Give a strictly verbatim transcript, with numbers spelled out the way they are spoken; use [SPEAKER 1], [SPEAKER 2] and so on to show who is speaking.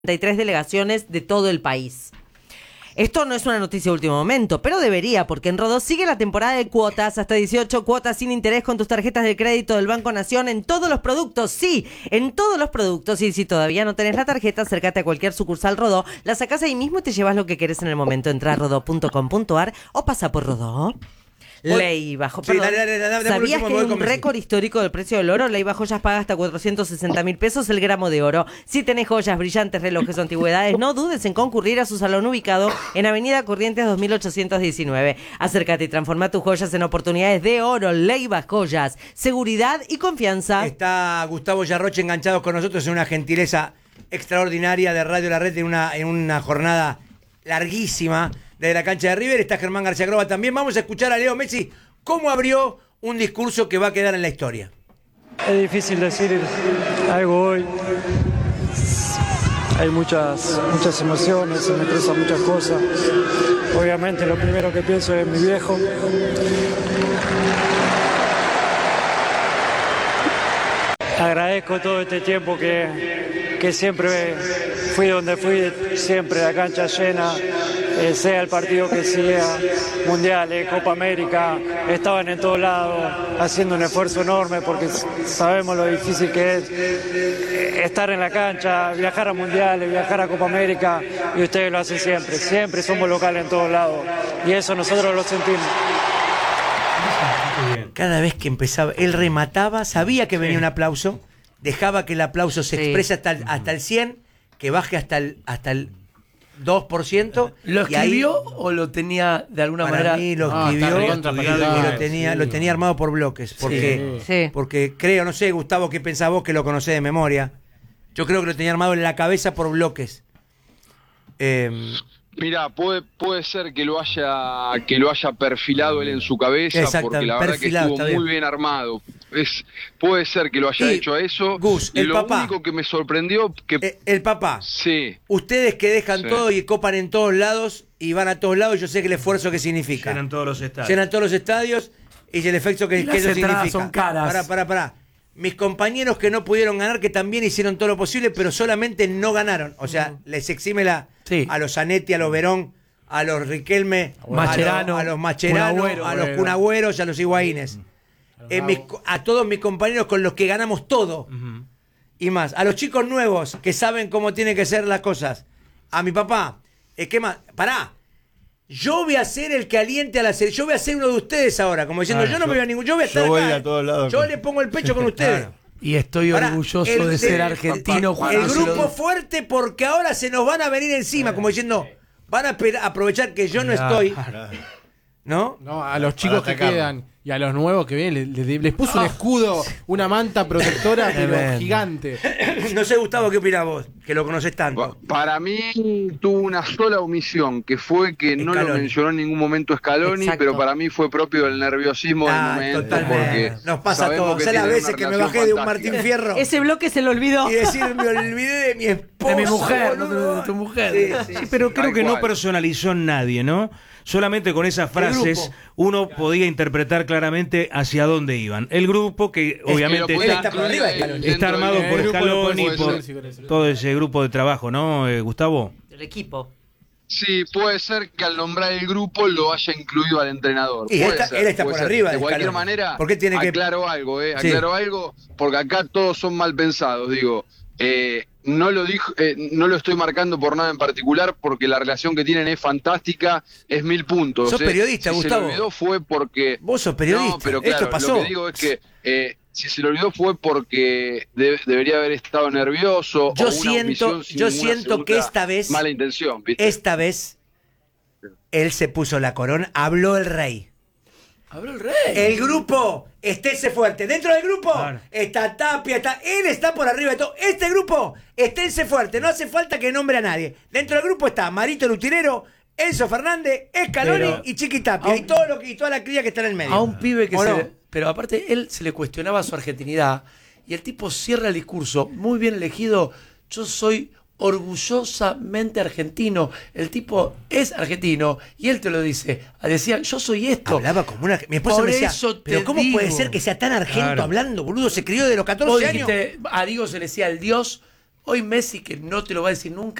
[SPEAKER 1] treinta y tres delegaciones de todo el país. Esto no es una noticia de último momento, pero debería, porque en Rodó sigue la temporada de cuotas, hasta dieciocho cuotas sin interés con tus tarjetas de crédito del Banco Nación en todos los productos, sí, en todos los productos, y si todavía no tenés la tarjeta, acércate a cualquier sucursal Rodó, la sacás ahí mismo y te llevas lo que querés en el momento. Entrá a rodó punto com punto ar o pasa por Rodó. Ley bajo, perdón. Sí, dale, dale, dale, ¿sabías que hay un récord histórico del precio del oro? Ley bajo Joyas paga hasta cuatrocientos sesenta mil pesos el gramo de oro. Si tenés joyas, brillantes, relojes o antigüedades, no dudes en concurrir a su salón ubicado en Avenida Corrientes dos mil ochocientos diecinueve. Acércate y transforma tus joyas en oportunidades de oro. Ley bajo Joyas, seguridad y confianza.
[SPEAKER 2] Está Gustavo Yarroche enganchado con nosotros en una gentileza extraordinaria de Radio La Red en una, en una jornada larguísima de la cancha de River. Está Germán García Groba también. Vamos a escuchar a Leo Messi cómo abrió un discurso que va a quedar en la historia.
[SPEAKER 3] Es difícil decir algo hoy. Hay muchas, muchas emociones, se me expresan muchas cosas. Obviamente lo primero que pienso es en mi viejo. Agradezco todo este tiempo que, que siempre fui donde fui, siempre la cancha llena. Eh, sea el partido que sea, mundiales, Copa América, estaban en todos lados haciendo un esfuerzo enorme porque sabemos lo difícil que es estar en la cancha, viajar a mundiales, viajar a Copa América, y ustedes lo hacen siempre, siempre somos locales en todos lados y eso nosotros lo sentimos.
[SPEAKER 2] Cada vez que empezaba, él remataba, sabía que venía un aplauso, dejaba que el aplauso se sí. exprese hasta el, hasta el cien, que baje hasta el, hasta el dos por ciento.
[SPEAKER 4] ¿Lo escribió
[SPEAKER 2] ahí,
[SPEAKER 4] o lo tenía de alguna
[SPEAKER 2] para
[SPEAKER 4] manera?
[SPEAKER 2] Mí lo
[SPEAKER 4] ah,
[SPEAKER 2] escribió y lo tenía, sí. lo tenía armado por bloques. Porque, sí. Sí. porque creo, no sé, Gustavo, ¿qué pensás vos que lo conocés de memoria? Yo creo que lo tenía armado en la cabeza por bloques. Eh,
[SPEAKER 5] Mirá, puede, puede ser que lo haya que lo haya perfilado él en su cabeza, porque la verdad que estuvo muy bien. bien armado. Es, puede ser que lo haya y, hecho a eso.
[SPEAKER 2] Gus,
[SPEAKER 5] y
[SPEAKER 2] el
[SPEAKER 5] lo
[SPEAKER 2] papá,
[SPEAKER 5] único que me sorprendió que
[SPEAKER 2] el, el papá.
[SPEAKER 5] Sí.
[SPEAKER 2] Ustedes que dejan sí. todo y copan en todos lados y van a todos lados, yo sé que el esfuerzo que significa.
[SPEAKER 6] Llenan todos los estadios.
[SPEAKER 2] Llenan todos los estadios y el efecto que, que eso significa.
[SPEAKER 4] Son caras.
[SPEAKER 2] Pará, pará, pará. Mis compañeros que no pudieron ganar, que también hicieron todo lo posible, pero solamente no ganaron. O sea, uh-huh. les exime la sí. a los Zanetti, a los Verón, a los Riquelme,
[SPEAKER 4] Macherano,
[SPEAKER 2] a los, a los Macherano,
[SPEAKER 4] Cunagüero,
[SPEAKER 2] a los Cunagüeros y a los Higuaínes. Uh-huh. eh, mis, a todos mis compañeros con los que ganamos todo. Uh-huh. Y más. A los chicos nuevos que saben cómo tienen que ser las cosas. A mi papá. Eh, ¿Qué más? Pará. Yo voy a ser el que aliente a la serie. Yo voy a ser uno de ustedes ahora. Como diciendo, claro, yo no yo, me voy a ningún. Yo voy a estar
[SPEAKER 6] yo
[SPEAKER 2] acá.
[SPEAKER 6] Voy a todos lados,
[SPEAKER 2] yo le pongo el pecho con ustedes.
[SPEAKER 4] Claro. Y estoy ahora, orgulloso el, de ser el, argentino.
[SPEAKER 2] El grupo lo... fuerte, porque ahora se nos van a venir encima. Como diciendo, van a aprovechar que yo no estoy. ¿No?
[SPEAKER 7] No, a los chicos que quedan y a los nuevos que vienen les, les, les puso un escudo, una manta protectora pero gigante.
[SPEAKER 2] No sé, Gustavo, ¿qué opinás vos? Que lo conocés tanto.
[SPEAKER 5] Para mí tuvo una sola omisión, que fue que no Scaloni. Lo mencionó en ningún momento Scaloni. Exacto. Pero para mí fue propio del nerviosismo ah, del momento. Porque
[SPEAKER 2] nos pasa a todos. ¿Sabes las veces que me bajé fantástica. de un Martín Fierro?
[SPEAKER 1] Ese bloque se lo olvidó.
[SPEAKER 2] Y decir, me olvidé de mi esposa.
[SPEAKER 4] De mi mujer, no, de, de tu mujer.
[SPEAKER 6] Sí, sí, sí, pero creo que cual. no personalizó en nadie, ¿no? Solamente con esas frases uno podía interpretar claramente hacia dónde iban. El grupo que es obviamente
[SPEAKER 2] que está, está, arriba,
[SPEAKER 6] está armado por Scaloni y por todo ese grupo de trabajo, ¿no, eh, Gustavo?
[SPEAKER 1] El equipo.
[SPEAKER 5] Sí, puede ser que al nombrar el grupo lo haya incluido al entrenador.
[SPEAKER 2] Y
[SPEAKER 5] puede
[SPEAKER 2] está,
[SPEAKER 5] ser,
[SPEAKER 2] él está por
[SPEAKER 5] ser.
[SPEAKER 2] arriba.
[SPEAKER 5] De cualquier
[SPEAKER 2] Scaloni.
[SPEAKER 5] manera,
[SPEAKER 2] ¿Por qué tiene que...
[SPEAKER 5] aclaro algo, eh,
[SPEAKER 2] sí.
[SPEAKER 5] aclaro algo, porque acá todos son mal pensados, digo. Eh, no lo dijo, eh, no lo estoy marcando por nada en particular, porque la relación que tienen es fantástica, es mil puntos.
[SPEAKER 2] Sos
[SPEAKER 5] eh.
[SPEAKER 2] periodista,
[SPEAKER 5] si
[SPEAKER 2] Gustavo.
[SPEAKER 5] Se lo olvidó fue porque.
[SPEAKER 2] Vos sos periodista.
[SPEAKER 5] No, pero claro,
[SPEAKER 2] esto pasó.
[SPEAKER 5] Lo que digo es que eh, si se lo olvidó fue porque de, debería haber estado nervioso.
[SPEAKER 2] Yo
[SPEAKER 5] o una
[SPEAKER 2] siento, yo siento que esta vez,
[SPEAKER 5] mala intención, ¿viste?
[SPEAKER 2] Esta vez, él se puso la corona, habló el rey.
[SPEAKER 4] Habló el rey.
[SPEAKER 2] El grupo, esténse fuerte. Dentro del grupo claro. está Tapia, está, él está por arriba de todo. Este grupo, esténse fuerte. No hace falta que nombre a nadie. Dentro del grupo está Marito Lutinero, Enzo Fernández, Scaloni pero, y Chiqui Tapia. Un, y, todo lo que, y toda la cría que está en el medio.
[SPEAKER 4] A un pibe que se
[SPEAKER 2] no?
[SPEAKER 4] le, pero aparte, él se le cuestionaba su argentinidad. Y el tipo cierra el discurso, muy bien elegido. Yo soy orgullosamente argentino. El tipo es argentino y él te lo dice. Decía, yo soy esto.
[SPEAKER 2] Hablaba como una... Mi esposa
[SPEAKER 4] Por
[SPEAKER 2] me decía,
[SPEAKER 4] eso
[SPEAKER 2] pero ¿cómo
[SPEAKER 4] digo.
[SPEAKER 2] puede ser que sea tan argento claro. hablando, boludo? Se crió de los
[SPEAKER 4] Vos
[SPEAKER 2] catorce años.
[SPEAKER 4] Dijiste, a Diego se le decía el Dios Hoy Messi, que no te lo va a decir nunca,